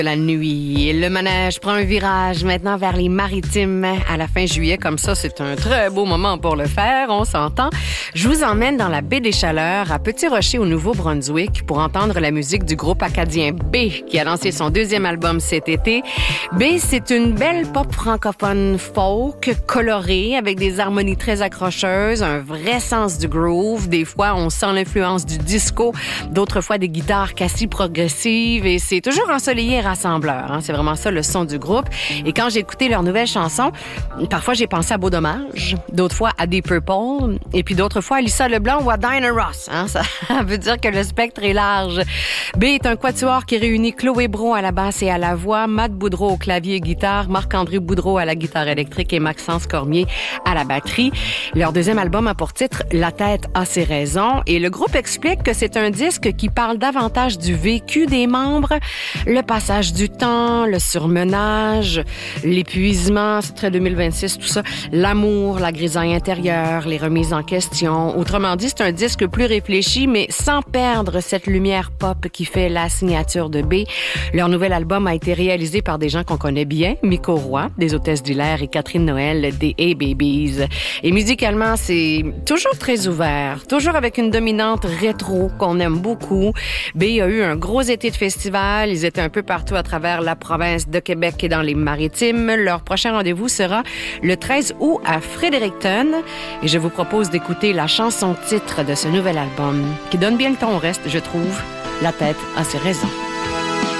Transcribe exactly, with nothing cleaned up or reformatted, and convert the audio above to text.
La nuit, le manège prend un virage maintenant vers les maritimes à la fin juillet. Comme ça, c'est un très beau moment pour le faire, on s'entend. Je vous emmène dans la baie des Chaleurs, à Petit Rocher, au Nouveau-Brunswick, pour entendre la musique du groupe acadien B, qui a lancé son deuxième album cet été. B, c'est une belle pop francophone folk, colorée, avec des harmonies très accrocheuses, un vrai sens du groove. Des fois, on sent l'influence du disco, d'autres fois des guitares quasi progressives, et c'est toujours ensoleillé et rassembleur. Hein? C'est vraiment ça le son du groupe. Et quand j'ai écouté leurs nouvelles chansons, parfois j'ai pensé à Beau Dommage, d'autres fois à Deep Purple, et puis d'autres fois à Lisa Leblanc ou à Diana Ross. Hein? Ça veut dire que le spectre est large. B est un quatuor qui réunit Chloé Brault à la basse et à la voix, Matt Boudreau au clavier et guitare, Marc-André Boudreau à la guitare électrique et Maxence Cormier à la batterie. Leur deuxième album a pour titre La tête a ses raisons, et le groupe explique que c'est un disque qui parle davantage du vécu des membres, le passage du temps, le surmenage, l'épuisement, c'est très deux mille vingt-six, tout ça, l'amour, la grisaille intérieure, les remises en question. Autrement dit, c'est un disque plus réfléchi, mais sans perdre cette lumière pop qui fait la signature de B. Leur nouvel album a été réalisé par des gens qu'on connaît bien, Miko Roy, des Hôtesses d'Hilaire, et Catherine Noël, des A-Babies. Et musicalement, c'est toujours très ouvert, toujours avec une dominante rétro qu'on aime beaucoup. B a eu un gros été de festival, ils étaient un peu partout à travers la province de Québec et dans les Maritimes. Leur prochain rendez-vous sera le treize août à Fredericton, et je vous propose d'écouter la chanson titre de ce nouvel album qui donne bien le ton au reste, je trouve. La tête a ses raisons.